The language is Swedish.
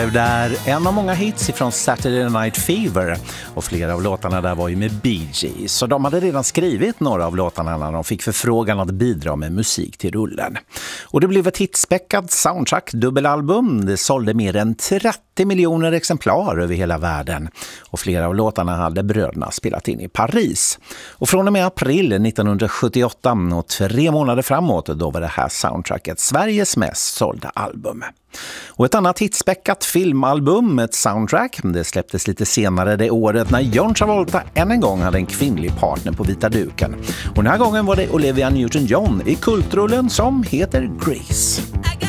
Det är en av många hits från Saturday Night Fever och flera av låtarna där var ju med Bee Gees. Så de hade redan skrivit några av låtarna när de fick förfrågan att bidra med musik till rullen. Och det blev ett hitspäckat soundtrack dubbelalbum. Det sålde mer än 30 miljoner exemplar över hela världen. Och flera av låtarna hade bröderna spelat in i Paris. Och från och med april 1978 och 3 månader framåt då var det här soundtracket Sveriges mest sålda album. Och ett annat hitspäckat filmalbum, ett soundtrack, det släpptes lite senare det året när John Travolta än en gång hade en kvinnlig partner på vita duken. Och den här gången var det Olivia Newton-John i kultrullen som heter Grease.